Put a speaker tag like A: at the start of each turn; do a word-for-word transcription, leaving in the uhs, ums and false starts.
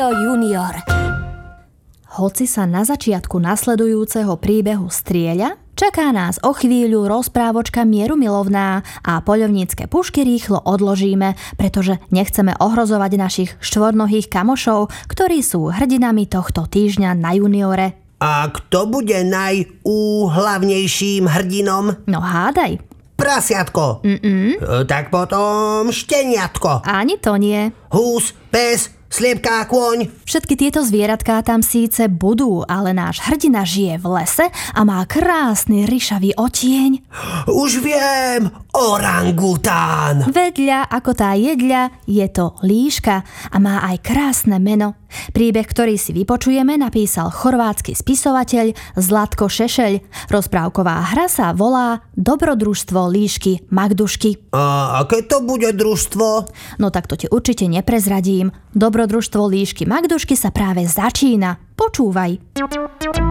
A: Rádio Junior.
B: Hoci sa na začiatku nasledujúceho príbehu strieľa, čaká nás o chvíľu rozprávočka mierumilovná a poľovnícke pušky rýchlo odložíme, pretože nechceme ohrozovať našich štvornohých kamošov, ktorí sú hrdinami tohto týždňa na Juniore.
C: A kto bude najúhlavnejším hrdinom?
B: No hádaj.
C: Prasiatko.
B: Mm-mm.
C: Tak potom šteniatko.
B: Ani to nie.
C: Hús, pes, sliepka, kôň.
B: Všetky tieto zvieratká tam síce budú, ale náš hrdina žije v lese a má krásny ryšavý otieň.
C: Už viem, orangután.
B: Vedľa ako tá jedľa je to líška a má aj krásne meno. Príbeh, ktorý si vypočujeme, napísal chorvátsky spisovateľ Zlatko Šešeľ. Rozprávková hra sa volá Dobrodružstvo líšky Magdušky.
C: A aké to bude družstvo?
B: No tak to ti určite neprezradím. Dobrodružstvo líšky Magdušky sa práve začína. Počúvaj.